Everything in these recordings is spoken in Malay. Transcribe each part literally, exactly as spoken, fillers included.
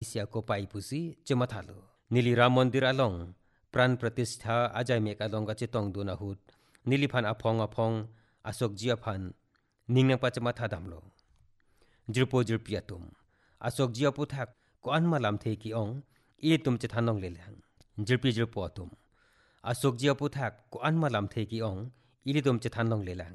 Asia ko pai pusi chemathalo nili ram mandir along pran pratishtha ajai mek along ka chitong duna hut nili phan aphong aphong asok ji aphan ningna pa chematha damlo jirpo jirpiatum asok ji aputhak ko an malam the ki ong e tum chethanong lelang jirpi jirpo atum asok ji aputhak ko an malam the ki ong ili tum chethanong lelang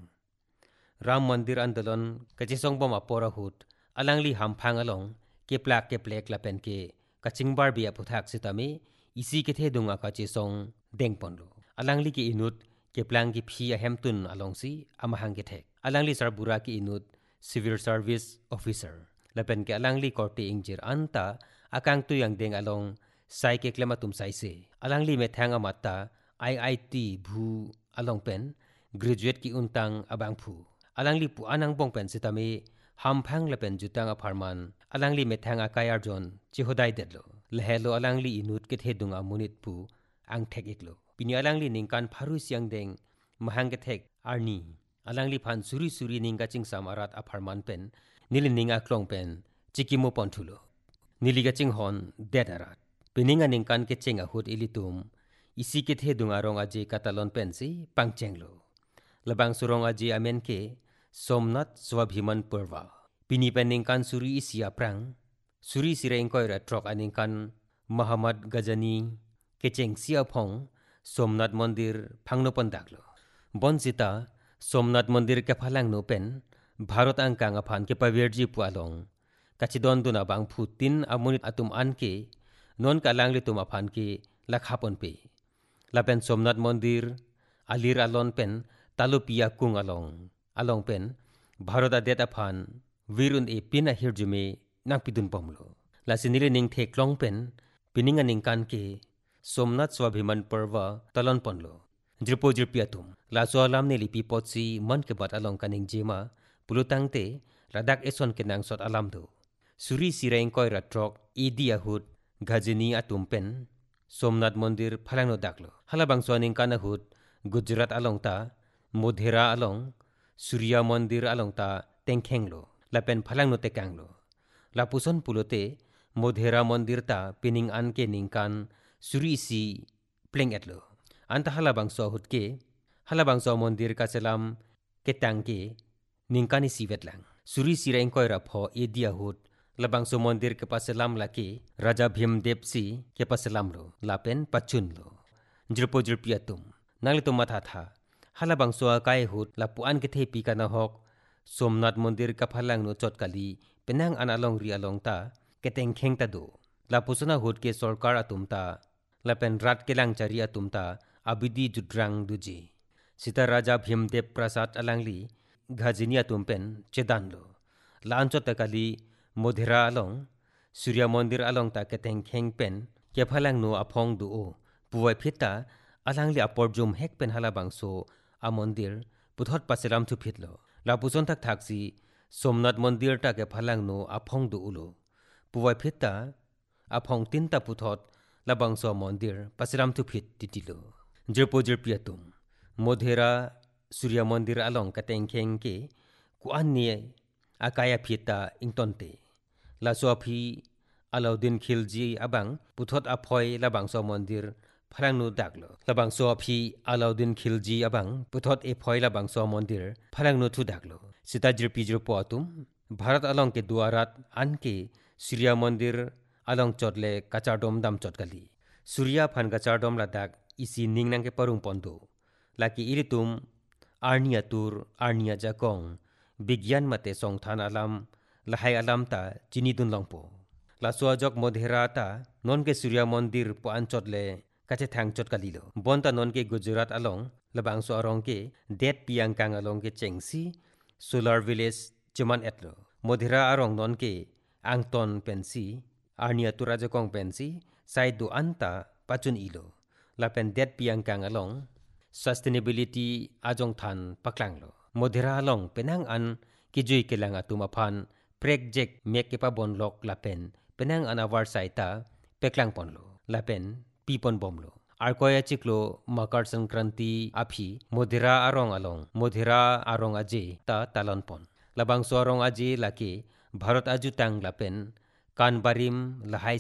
ram mandir andolon kachisong bom apora hut alangli hamphang along ke plak ke plek la pen ke kachingbar bia puthak sitami isi ke the dunga kachisong dengponlo alangli ki inut ke plang ki phi a hemtun along si amahang ke thek alangli sarbura ki inut civil service officer la pen ke alangli korte ingjir anta akang tu yang deng along sai ke klematum sai se alangli me thanga matta I I T bhu along pen graduate ki untang abang phu alangli pu anang bong pen sitami hamphang la pen jutang a pharman alangli me thanga kayar jon chihodai detlo lehelo alangli inut ke the dunga munit pu ang thek iklo pini alangli ningkan pharu siang deng mahang ke thek arni alangli phan suri suri ningka chingsam arat a pharman pen nili ninga klong pen chikimo ponthulo nili ga chinghon dedarat pininga ningkan ke chenga hut ilitum isi ke the dunga rong aje katalon pen si pangchenglo labang surong aje amen ke somnath swabhiman purva pini peningkan suri isia prang suri sireng koira trok aningkan Muhammad Gajani kecheng sia phong somnath mandir phangno pandaklo bonsita somnath mandir ke phalang no pen bharat angkang aphan ke paverji pualong kachidon duna bang phutin amunit atum anke non kalangli tum aphan ke lakhapon pe lapen somnath mandir alir alon pen talupia kung along along pen bharat adet aphan virun e pina hirjume nangpidun pomlo lasinili ning the klong pen pininga ningkan ke somnath swabhiman parva talon ponlo jirpo jirpiatum la solam ne lipi potsi man ke bat along kaning jema pulutangte radak eson ke nang sot alam do suri sireng koi ratrok idia hut gajini atum pen somnath mandir phalangno daklo halabang soning kana hut gujarat along ta modhera along surya mandir along ta tengkhenglo lapen phalangno tekanglo lapuson pulote modhera mandir ta pining anke ningkan suri si pleng etlo anta halabang so hut ke halabang so mandir ka selam ketangke ningkani sivetlang suri sireng koira pho edia hut labang so mandir ke paselam laki raja bhimdev si ke paselam lo lapen pachun lo jirpo jirpiatum nangli to matha tha halabang so kai hut lapuan ke the pi kana hok somnath mandir ka phalang no chotkali penang analong ri along ta keteng kheng ta do lapusana hut ke sarkar atum ta lapen rat kelang chari atum ta abidi judrang duji sita raja bhimdev prasad alangli ghajini atum pen chedan lo lancho takali modhera along surya mandir along ta keteng kheng pen ke phalang no aphong du o puwai phita alangli aporjum hek pen halabang so a mandir puthot paselam thu phitlo lapuson thak thaksi somnath mandir ta ke phalang no aphong du ulo puwai phita aphong tinta puthot labang so mandir paselam thu phit titilo jirpo jirpiatum modhera surya mandir along keteng kheng ke kuanni akaya phita ingtonte la sofi Alauddin Khilji abang puthot aphoi labang so mandir phalang nu daklo labang sofi Alauddin Khilji abang puthot e phoi labang so mandir phalang nu thu daklo sita jirpi jirpo atum bharat along ke duarat anke surya mandir along chotle kachardom dam chotkali surya phan kachardom ladak isi ningnang ke parung pondo laki iritum arnia tur arnia jakong bigyan mate songthan alam lahai alam ta chini dun longpo la suajok modhera ta non ke surya mandir po an chotle kache thang chotkali lo bonta non ke gujarat along labang so arong ke det piang kang along ke chengsi solar village chuman etlo modhera arong non ke angton pensi arnia tura jakong pensi sai du anta pachun ilo lapen det piang kang along sustainability ajong than paklang lo modhera along penang an kijui kelang atuma phan project mek ke pa bon lok lapen penang an awar saita peklang ponlo lapen pipon bomlo arkoya chiklo makar sankranti aphi modhera arong along modhera arong aje ta talon pon labang so arong aje lake bharat ajutang lapen kanbarim lahai